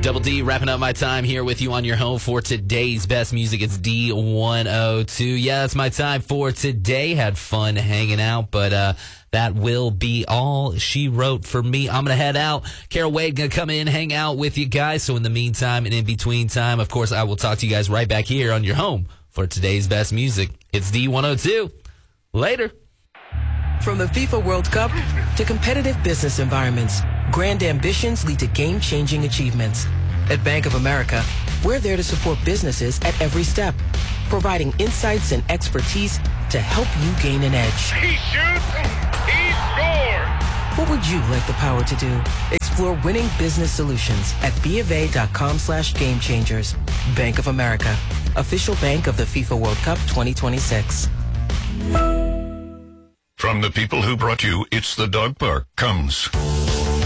Double D wrapping up my time here with you on your home for today's best music. It's D102. Yeah, that's my time for today. Had fun hanging out, but that will be all she wrote for me. I'm going to head out. Carol Wade going to come in, hang out with you guys. So in the meantime and in between time, of course, I will talk to you guys right back here on your home for today's best music. It's D102. Later. From the FIFA World Cup to competitive business environments, grand ambitions lead to game-changing achievements. At Bank of America, we're there to support businesses at every step, providing insights and expertise to help you gain an edge. He shoots, he scores! What would you like the power to do? Explore winning business solutions at BofA.com/gamechangers. Bank of America, official bank of the FIFA World Cup 2026. From the people who brought you It's the Dog Park comes